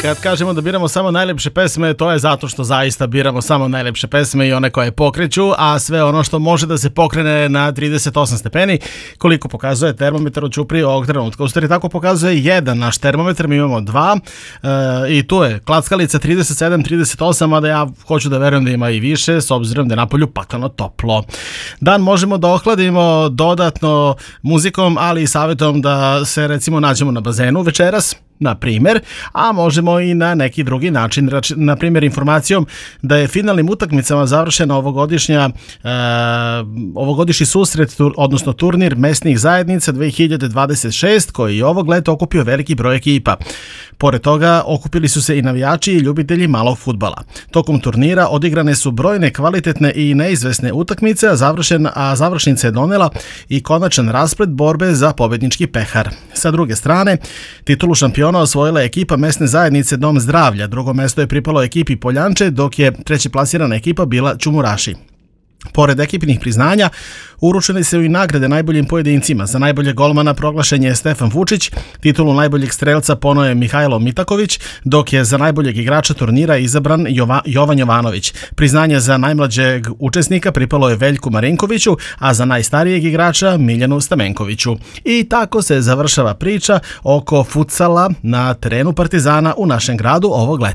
Kad kažemo da biramo samo najlepše pesme, to je zato što zaista biramo samo najlepše pesme i one koje pokreću, a sve ono što može da se pokrene na 38 stepeni, koliko pokazuje termometar u Ćupriji ovog trenutka. U stvari tako pokazuje jedan naš termometar, mi imamo dva i tu je klackalica 37-38, mada ja hoću da verujem da ima i više, s obzirom da je napolju pakleno toplo. Dan možemo da ohladimo dodatno muzikom, ali i savjetom da se recimo nađemo na bazenu večeras, na primjer, a možemo i na neki drugi način, na primjer informacijom da je finalnim utakmicama završena ovogodišnji susret, odnosno turnir mesnih zajednica 2026, koji je ovog leta okupio veliki broj ekipa. Pored toga okupili su se i navijači i ljubitelji malog fudbala. Tokom turnira odigrane su brojne kvalitetne i neizvesne utakmice, a završnica je donela i konačan rasplet borbe za pobednički pehar. Sa druge strane, titulu šampiona osvojila je ekipa mesne zajednice Dom zdravlja, drugo mesto je pripalo ekipi Poljanče, dok je treće plasirana ekipa bila Ćumuraši. Pored ekipnih priznanja, uručene su i nagrade najboljim pojedincima. Za najboljeg golmana proglašen je Stefan Vučić, titulu najboljeg strelca poneo je Mihajlo Mitaković, dok je za najboljeg igrača turnira izabran Jovan Jovanović. Priznanje za najmlađeg učesnika pripalo je Veljku Marinkoviću, a za najstarijeg igrača Miljanu Stamenkoviću. I tako se završava priča oko futsala na terenu Partizana u našem gradu ovog leta.